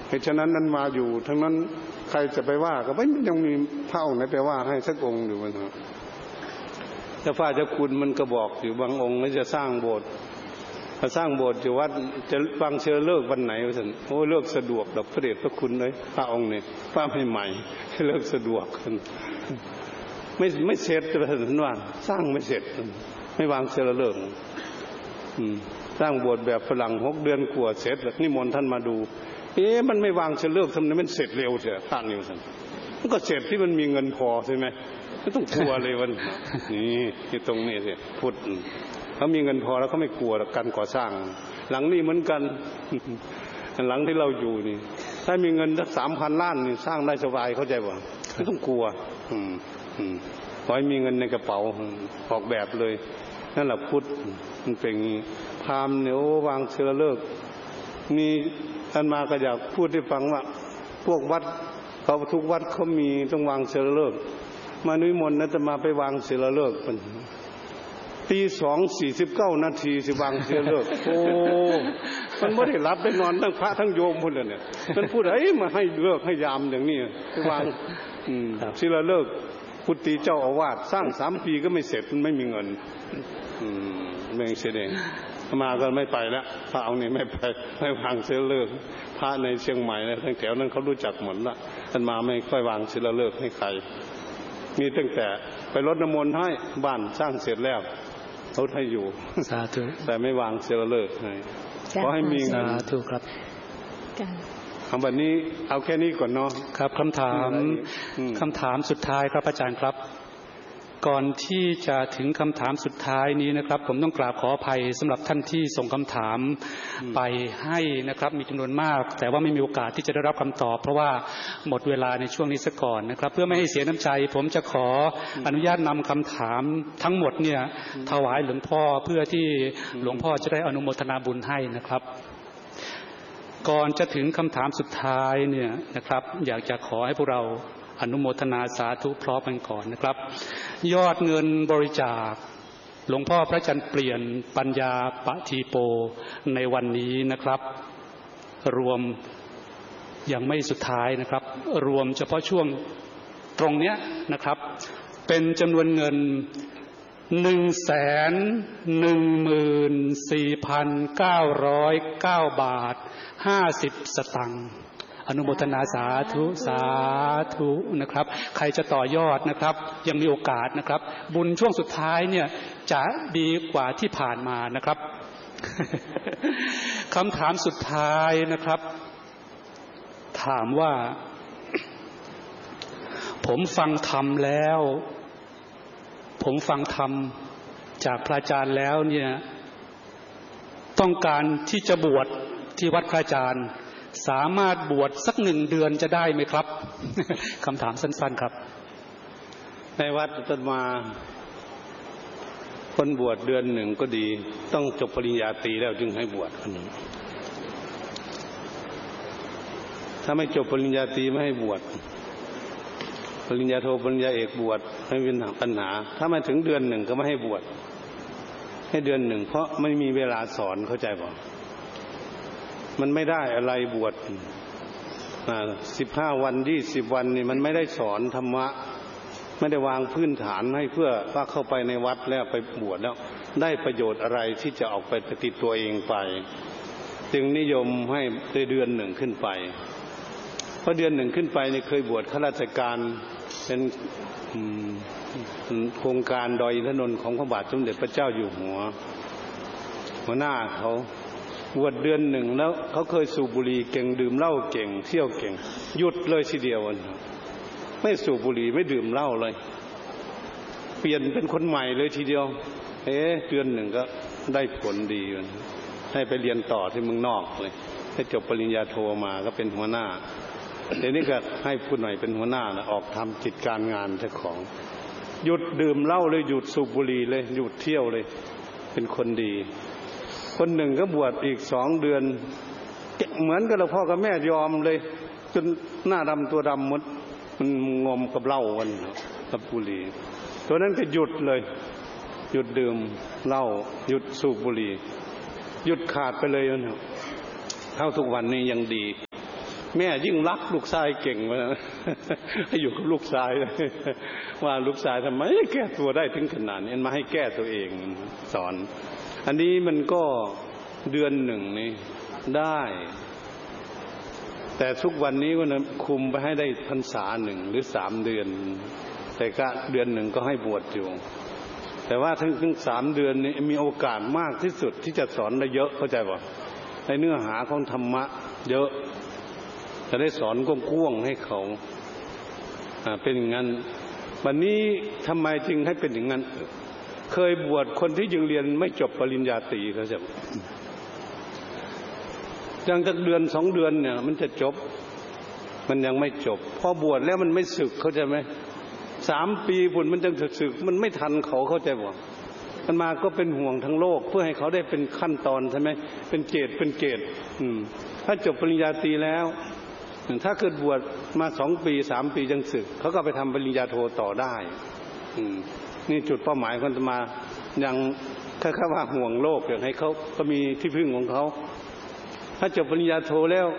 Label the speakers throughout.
Speaker 1: เหตุฉะนั้นนั้นมาอยู่ทั้งนั้นใครจะไปว่าก็ไม่ยังมีพระองค์ไหนไปว่าให้สักองค์อยู่นะเจ้าฟ้าเจ้าคุณมันก็บอกอยู่บางองค์จะสร้างโบสถ์มาสร้างโบสถ์อยู่วัดจะฟังเชิญเลิกวันไหนวะท่านโอ้เลิกสะดวกดอกพระเดชพระคุณเลยพระองค์เนี่ยพระใหม่ๆให้เลิกสะดวกไม่เสร็จแต่ท่านว่าสร้างไม่เสร็จไม่วางเชิญเลิกสร้างโบสถ์แบบฝรั่ง6 เดือนกว่าเสร็จแล้วนิมนต์ท่านมาดูมันไม่วางเชิญเลิกทำไมมันเสร็จเร็วเสียพระนิวท่านมันก็เสร็จที่มันมีเงินพอใช่ไหมไม่ต้องกลัวเลยวันนี่ที่ตรงนี้สิพุทธเขามีเงินพอแล้วเขาไม่กลัวการก่อสร้างหลังนี้เหมือนกันหลังที่เราอยู่นี่ถ้ามีเงินสัก3,000 ล้านนี่สร้างได้สบายเข้าใจป่ะไม่ต้องกลัวขอให้มีเงินในกระเป๋าออกแบบเลยนั่นแหละพุทธมันเป็นพราหมณ์เนี่ยวางเชื้อเลิกมีท่านมาก็อยากพูดให้ฟังว่าพวกวัดเขาทุกวัดเขามีต้องวางเชื้อเลิกมานิมนต์นะจะมาไปวางเชื้อเลิกมันตี2:49 นาทีสิวางเชื้อเลิกโอ้มันไม่ได้รับได้นอนทั้งพระทั้งโยมพุ่นเลยเนี่ยมันพูดมาให้เลิกให้ยามอย่างนี้วางเชื้อเลิกพุทธิเจ้าอาวาสสร้าง3 ปีก็ไม่เสร็จมันไม่มีเงินเมืองเสด็จมาก็ไม่ไปแล้วพระองค์นี่ไม่ไปไม่วางเชื้อเลิกพระในเชียงใหม่นะทั้งแถวนั้นเขารู้จักหมดละท่านมาไม่ค่อยวางเชื้อเลิกให้ใครมีตั้งแต่ไปรดน้ำมนต์ให้บ้านสร้างเสร็จแล้วเขาให้อยู่สาธุแต่ไม่วางเชื้อเลิกให้ขอให้มีเงินสาธุครับวันนี้เอาแค่นี้ก่อนเนาะ
Speaker 2: ครับคำถามสุดท้ายครับอาจารย์ครับก่อนที่จะถึงคำถามสุดท้ายนี้นะครับผมต้องกราบขออภัยสำหรับท่านที่ส่งคำถามไปให้นะครับมีจำนวนมากแต่ว่าไม่มีโอกาสที่จะได้รับคำตอบเพราะว่าหมดเวลาในช่วงนี้ซะก่อนนะครับเพื่อไม่ให้เสียน้ำใจผมจะขออนุญาตนำคำถามทั้งหมดเนี่ยถวายหลวงพ่อเพื่อที่หลวงพ่อจะได้อนุโมทนาบุญให้นะครับก่อนจะถึงคำถามสุดท้ายเนี่ยนะครับอยากจะขอให้พวกเราอนุโมทนาสาธุพร้อมกันก่อนนะครับยอดเงินบริจาคหลวงพ่อพระจันทร์เปลี่ยนปัญญาปฏิโปในวันนี้นะครับรวมยังไม่สุดท้ายนะครับรวมเฉพาะช่วงตรงเนี้ยนะครับเป็นจำนวนเงิน114,909 บาท50 สตางค์อนุโมทนาสาธุสาธุนะครับใครจะต่อยอดนะครับยังมีโอกาสนะครับบุญช่วงสุดท้ายเนี่ยจะดีกว่าที่ผ่านมานะครับ คำถามสุดท้ายนะครับถามว่า ผมฟังธรรมแล้วผมฟังธรรมจากพระอาจารย์แล้วเนี่ยต้องการที่จะบวชที่วัดพระอาจารย์สามารถบวชสัก1 เดือนจะได้ไหมครับ คำถามสั้นๆครับ
Speaker 1: ในวัดต้นมาคนบวชเดือน1ก็ดีต้องจบปริญญาตรีแล้วจึงให้บวชถ้าไม่จบปริญญาตรีไม่ให้บวชปริญญาโทปริญญาเอกบวชไม่เป็นปัญหาถ้ามาถึงเดือน1ก็ไม่ให้บวชให้เดือน1เพราะไม่มีเวลาสอนเข้าใจป่ะมันไม่ได้อะไรบวช15 วัน20 วันนี่มันไม่ได้สอนธรรมะไม่ได้วางพื้นฐานให้เพื่อว่าเข้าไปในวัดแล้วไปบวชแล้วได้ประโยชน์อะไรที่จะออกไปติดตัวเองไปจึงนิยมให้เดือน1ขึ้นไปเพราะเดือน1ขึ้นไปนี่เคยบวชข้าราชการเป็นโครงการดอยอินทนนท์ของพระบาทสมเด็จพระเจ้าอยู่หัวหัวหน้าเขาบวชเดือน1แล้วเขาเคยสูบบุหรี่เก่งดื่มเหล้าเก่งเที่ยวเก่งหยุดเลยทีเดียวไม่สูบบุหรี่ไม่ดื่มเหล้าเลยเปลี่ยนเป็นคนใหม่เลยทีเดียวเดือน1ก็ได้ผลดีให้ไปเรียนต่อที่เมืองนอกเลยให้จบปริญญาโทมาก็เป็นหัวหน้าเดี๋ยวนี้ก็ให้ผู้หน่อยเป็นหัวหน้านะออกทำกิจการงานเจ้าของหยุดดื่มเหล้าเลยหยุดสูบบุหรี่เลยหยุดเที่ยวเลยเป็นคนดีคนหนึ่งก็บวชอีก2 เดือนเหมือนกับพ่อกับแม่ยอมเลยจนหน้าดำตัวดำหมดมันงมกับเหล้าวันกับบุหรี่ตัวนั้นก็หยุดเลยหยุดดื่มเหล้าหยุดสูบบุหรี่หยุดขาดไปเลยเท่าทุกวันนี้ยังดีแม่ยิ่งรักลูกชายเก่งมาให้อยู่กับลูกชายว่าลูกชายทำไมแก้ตัวได้ถึงขนาดนี้มาให้แก้ตัวเองสอนอันนี้มันก็เดือนหนึ่งนี่ได้แต่ทุกวันนี้ก็คุมไปให้ได้พรรษาหนึ่งหรือ3 เดือนแต่ก็เดือนหนึ่งก็ให้บวชอยู่แต่ว่าถึง3 เดือนนี้มีโอกาสมากที่สุดที่จะสอนได้เยอะเข้าใจป่ะในเนื้อหาของธรรมะเยอะจะได้สอนกว้างๆให้เขาเป็นอย่างนั้นวันนี้ทำไมจึงให้เป็นอย่างนั้นเคยบวชคนที่ยังเรียนไม่จบปริญญาตรีเขาจะยังจากเดือน2 เดือนเนี่ยมันจะจบมันยังไม่จบพอบวชแล้วมันไม่สึกเข้าใจไหม3 ปีพุ่นมันจึงสึกมันไม่ทันเขาเข้าใจบ่มันมาก็เป็นห่วงทั้งโลกเพื่อให้เขาได้เป็นขั้นตอนใช่ไหมเป็นเกรดถ้าจบปริญญาตรีแล้วถ้าเกิดบวชมา2 ปี 3 ปีจึงสึกเขาก็ไปทำปริญญาโทต่อได้นี่จุดเป้าหมายของอาตมายังถ้าว่าห่วงโลกอยากให้เขาก็มีที่พึ่งของเขาถ้าจบปริญญาโทแล้ว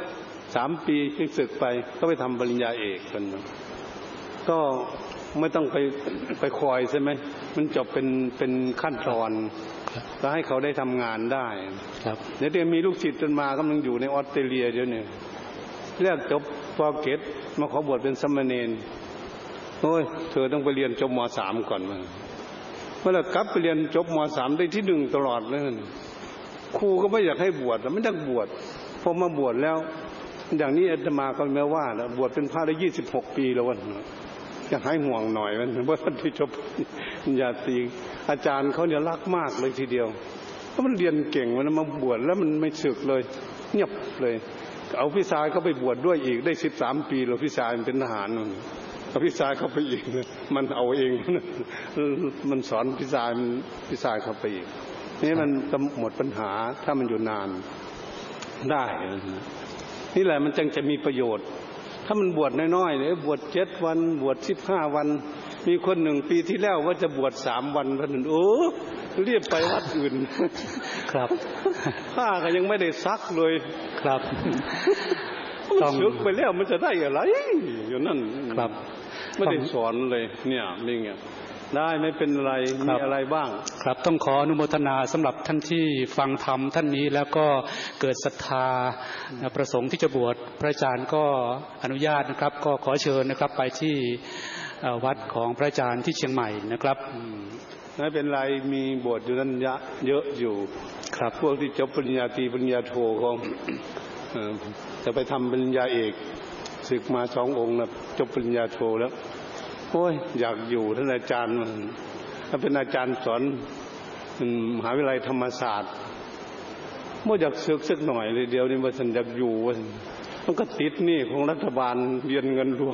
Speaker 1: 3 ปีจึงสึกไปก็ไปทำปริญญาเอกกันก็ไม่ต้องไปคอยใช่ไหมมันจบเป็นขั้นตอนก็ให้เขาได้ทำงานได้ครับเดี๋ยวมีลูกศิษย์จนมากำลังอยู่ในออสเตรเลียเดี๋ยวนี้เรียกจบป.เกษมาขอบวชเป็นสามเณรโอ้ยเธอต้องไปเรียนจบม.3 ก่อนมาเมื่อไหร่กลับไปเรียนจบม.3 ได้ที่1ตลอดเลยครูก็ไม่อยากให้บวชไม่อยากบวชพอมาบวชแล้วอย่างนี้อาตมาก็ไม่ว่าแล้วบวชเป็นพระได้26 ปีแล้ววันอยากให้ห่วงหน่อยมันเพราะท่านที่จบปริญญาตรีอาจารย์เขาเนี่ยรักมากเลยทีเดียวเพราะมันเรียนเก่งมันมาบวชแล้วมันไม่สึกเลยเงียบเลยเอาพี่ชายเขาไปบวชด้วยอีกได้13 ปีแล้วพี่ชายมันเป็นทหารเอาพี่ชายเขาไปอีกมันเอาเองมันสอนพี่ชายเขาไปอีกนี่มันจะหมดปัญหาถ้ามันอยู่นานได้นี่แหละมันจึงจะมีประโยชน์ถ้ามันบวชน้อยๆเลยบวช7 วันบวช15 วันมีคน1 ปีที่แล้วว่าจะบวช3 วันท่านโอ้เรียบไปวัดอื่น
Speaker 2: ครับ
Speaker 1: ผ้าก็ยังไม่ได้ซักเลย
Speaker 2: ครับ
Speaker 1: ต้องซึกไปแล้วมันจะได้อะไรอยู่นั่น
Speaker 2: ครับ
Speaker 1: ไม่ได้สอนเลยเนี่ยนี่ไงได้ไม่เป็นอะไรมีอะไรบ้าง
Speaker 2: ครับต้องขออนุโมทนาสำหรับท่านที่ฟังธรรมท่านนี้แล้วก็เกิดศรัทธาประสงค์ที่จะบวชพระอาจารย์ก็อนุญาตนะครับก็ขอเชิญนะครับไปที่วัดของพระอาจารย์ที่เชียงใหม่นะครับ
Speaker 1: ไม่เป็นไรมีบวชอยู่นั้นเยอะอยู่ครับพวกที่จบปริญญาตรีปริญญาโทของจะไปทำปริญญาเอกศึกมา2 องค์นะจบปริญญาโทแล้วโอ้ยอยากอยู่ท่านอาจารย์มันถ้าเป็นอาจารย์สอนมหาวิทยาลัยธรรมศาสตร์ไม่อยากศึกสักหน่อยเลยเดียวนี้ว่าฉันอยากอยู่ว่ามันก็ติดนี่ของรัฐบาลเรียนเงินหลวง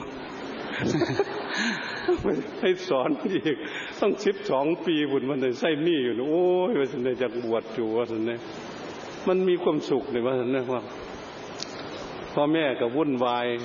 Speaker 1: ให้สอนอีกต้อง12 ปีบุญมันเลยใส่หนี้อยู่โอ้ยว่าฉันอยากบวชอยู่ว่าฉันเนี่ยมันมีความสุขเลยว่าฉันเนี่ยว่าพ่อแม่ก็วุ่นวาย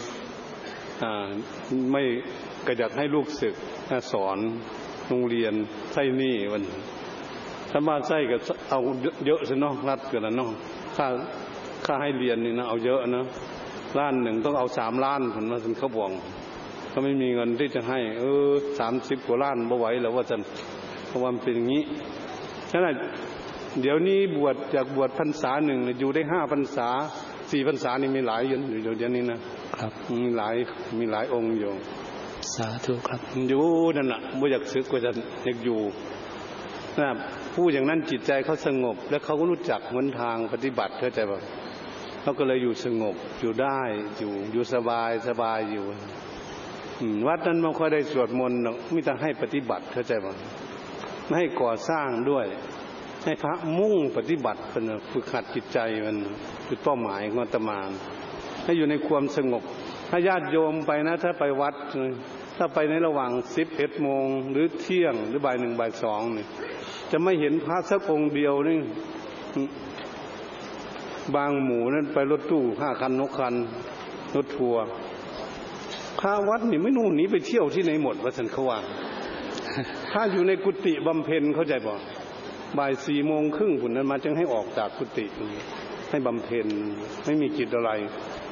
Speaker 1: ไม่ก็อยากให้ลูกศึกสอนโรงเรียนใส่หนี้วันถ้ามาใส่ก็เอาเยอะสิเนาะรัฐกันนะเนาะค่าให้เรียนนี่นะเอาเยอะนะ1,000,000ต้องเอา3 ล้านผลมาสิเขาบอกเขาไม่มีเงินที่จะให้30 กว่าล้านบ่ไหวแล้วว่าจะเพราะว่ามันเป็นอย่างนี้ฉะนั้นเดี๋ยวนี้บวชจากบวชพรรษา1อยู่ได้5 พรรษา4 พรรษานี่มีหลายอยู่เดี๋ยวนี้นะครับมีหลายองค์อยู่
Speaker 2: สาธุครับ
Speaker 1: อยู่นั่นน่ะบ่อยากสึกว่าจะอยากอยู่นะผู้อย่างนั้นจิตใจเขาสงบและเขาก็รู้จักหนทางปฏิบัติเข้าใจป่ะเขาก็เลยอยู่สงบอยู่ได้อยู่สบายอยู่วัดนั้นไม่ค่อยได้สวดมนต์มีแต่ให้ปฏิบัติเข้าใจป่ะไม่ให้ก่อสร้างด้วยให้พระมุ่งปฏิบัติเป็นฝึกหัดจิตใจมันจุดเป้าหมายของอาตมาให้อยู่ในความสงบถ้าญาติโยมไปนะถ้าไปวัดถ้าไปในระหว่าง11 โมงหรือเที่ยงหรือบ่าย 1 บ่าย 2นี่จะไม่เห็นพระสักองค์เดียวนี่บางหมู่นั้นไปรถตู้5 คัน 6 คันรถทัวร์พระวัดนี่ไม่นู่นหนีไปเที่ยวที่ไหนหมดว่าฉันเขาว่าถ้าอยู่ในกุฏิบำเพ็ญเข้าใจบ่บ่าย 4 โมงครึ่งผุนนั้นมาจึงให้ออกจากกุฏิให้บำเพ็ญไม่มีกิจอะไร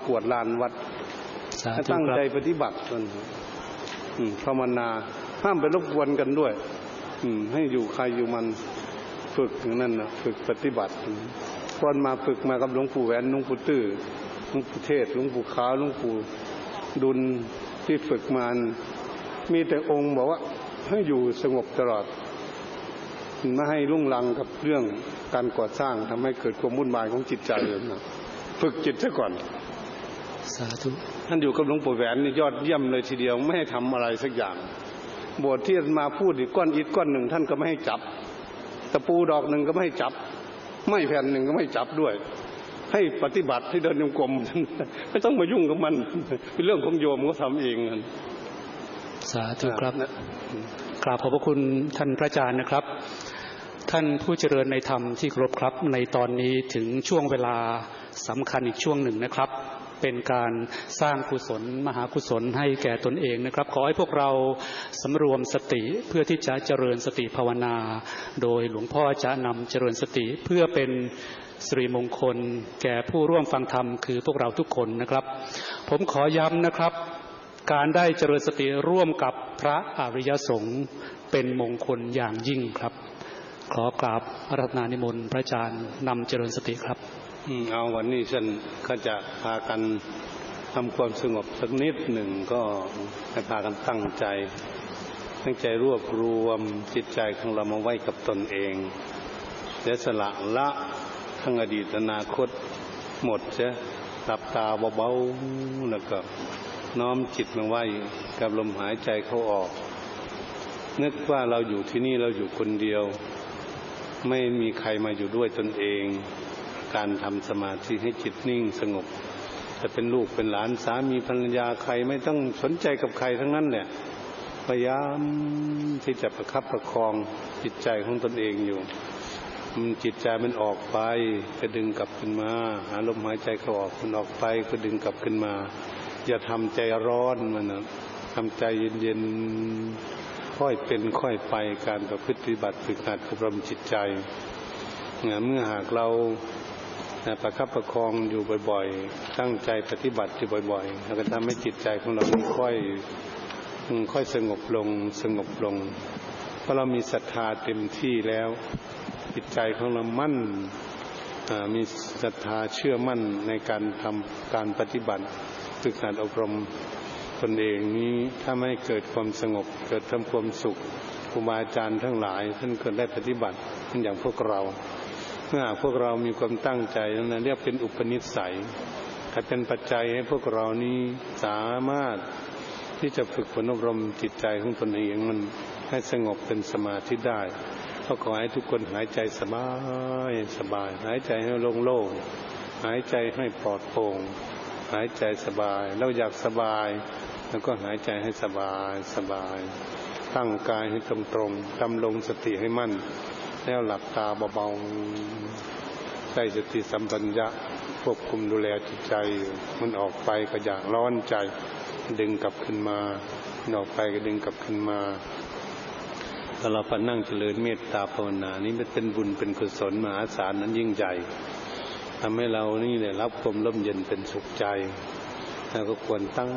Speaker 1: กวดลานวัดตั้งใจปฏิบัติกันภาวนาห้ามไปรบกวนกันด้วยให้อยู่ใครอยู่มันฝึกอย่างนั้นนะฝึกปฏิบัติตอนมาฝึกมากับหลวงปู่แหวนหลวงปู่ตื้อหลวงปู่เทศหลวงปู่ขาวหลวงปู่ดุลที่ฝึกมามีแต่องค์บอกว่าให้อยู่สงบตลอดไม่ให้ลุ่งลังกับเรื่องการก่อสร้างทำให้เกิดความวุ่นวายของจิตใจนะฝึกจิตซะก่อน
Speaker 2: สาธุ
Speaker 1: ท่านอยู่กับหลวงปู่แหวนนี่ยอดเยี่ยมเลยทีเดียวไม่ให้ทำอะไรสักอย่างบทที่มาพูดอีกก้อนอิฐก้อนหนึ่งท่านก็ไม่ให้จับตะปูดอกหนึ่งก็ไม่ให้จับไม้แผ่นหนึ่งก็ไม่จับด้วยให้ปฏิบัติให้เดินโยกมไม่ต้องมายุ่งกับมันเป็นเรื่องของโยมก็ทำเอง
Speaker 2: สาธุครับกราบขอบพระคุณท่านพระอาจารย์นะครับท่านผู้เจริญในธรรมที่เคารพครับในตอนนี้ถึงช่วงเวลาสำคัญอีกช่วงหนึ่งนะครับเป็นการสร้างกุศลมหากุศลให้แก่ตนเองนะครับขอให้พวกเราสำรวมสติเพื่อที่จะเจริญสติภาวนาโดยหลวงพ่อจะนำเจริญสติเพื่อเป็นสิริมงคลแก่ผู้ร่วมฟังธรรมคือพวกเราทุกคนนะครับผมขอย้ำนะครับการได้เจริญสติร่วมกับพระอริยสงฆ์เป็นมงคลอย่างยิ่งครับขอกราบอาราธนานิมนต์พระอาจารย์นำเจริญสติครับ
Speaker 1: เอาวันนี้ฉันก็จะพากันทำความสงบสักนิดหนึ่งก็ให้พากันตั้งใจรวบรวมจิตใจของเรามาไว้กับตนเองเสียสละละทั้งอดีตอนาคตหมดเสียหลับตาเบาๆแล้วก็น้อมจิตมาไว้กับลมหายใจเข้าออกนึกว่าเราอยู่ที่นี่เราอยู่คนเดียวไม่มีใครมาอยู่ด้วยตนเองการทำสมาธิให้จิตนิ่งสงบจะเป็นลูกเป็นหลานสามีภรรยาใครไม่ต้องสนใจกับใครทั้งนั้นแหละพยายามที่จะประคับประคองจิตใจของตนเองอยู่จิตใจมันออกไปก็ดึงกลับขึ้นมาหาลมหายใจเข้าออกมันออกไปก็ดึงกลับขึ้นมาอย่าทำใจร้อนมันนะทำใจเย็นๆค่อยเป็นค่อยไปการประพฤติปฏิบัติฝึกหัดอบรมจิตใจเมื่อหากเราประคับประคองอยู่บ่อยๆตั้งใจปฏิบัติอยู่บ่อยๆแล้วก็ทำให้จิตใจของเราค่อยสงบลงเพราะเรามีศรัทธาเต็มที่แล้วจิตใจของเรามั่นมีศรัทธาเชื่อมั่นในการทำการปฏิบัติฝึกหัดอบรมตนเองนี้ถ้าไม่เกิดความสงบเกิดทำความสุขครูบาอาจารย์ทั้งหลายท่านก็ได้ปฏิบัติอย่างพวกเราเมื่อพวกเรามีความตั้งใจนั้นเรียกเป็นอุปนิสัยถ้าเป็นปัจจัยให้พวกเรานี้สามารถที่จะฝึกฝนอบรมจิตใจของตนเองมันให้สงบเป็นสมาธิได้ก็ขอให้ทุกคนหายใจสบายหายใจให้โล่งๆหายใจให้ปลอดโปร่งหายใจสบายเราอยากสบายแล้วก็หายใจให้สบายตั้งกายให้ตรงๆดำรงสติให้มั่นแล้วหลับตาเบาๆใช้สติสัมปชัญญะควบคุมดูแลจิตใจมันออกไปก็อยากร้อนใจดึงกลับขึ้นมาออกไปก็ดึงกลับขึ้นมาถ้าเราพนั่งเจริญเมตตาภาวนานี้มันเป็นบุญเป็นกุศลมหาศาลนั้นยิ่งใหญ่ทำให้เรานี่ได้รับความร่มเย็นเป็นสุขใจแล้วก็ควรตั้ง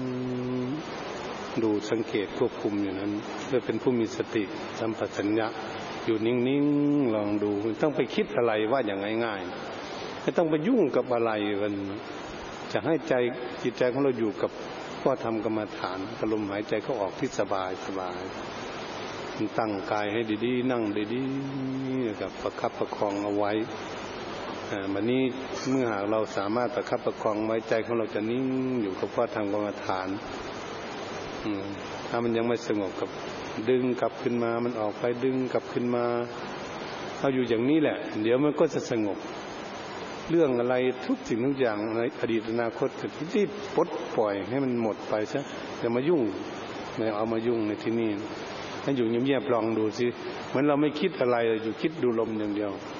Speaker 1: ดูสังเกตควบคุมอย่างนั้นเพื่อเป็นผู้มีสติสัมปชัญญะอยู่นิ่งๆลองดูไม่ต้องไปคิดอะไรว่าอย่างง่ายๆไม่ต้องไปยุ่งกับอะไรมันจะให้ใจจิตใจของเราอยู่กับข้อธรรมกรรมฐานลมหายใจเข้าออกที่สบายตั้งกายให้ดีๆนั่งดีๆกับประคับประคองเอาไว้วันนี้เมื่อหากเราสามารถประคับประคองไว้ใจของเราจะนิ่งอยู่กับข้อธรรมกรรมฐานถ้ามันยังไม่สงบกับดึงกลับขึ้นมามันออกไปดึงกลับขึ้นมาเอาอยู่อย่างนี้แหละเดี๋ยวมันก็จะสงบเรื่องอะไรทุกสิ่งทุกอย่างในอดีตอนาคตที่ปลดปล่อยให้มันหมดไปซะอย่ามายุ่งไม่เอามายุ่งในที่นี่ให้อยู่เงียบๆลองดูสิเหมือนเราไม่คิดอะไรอยู่คิดดูลมอย่างเดียว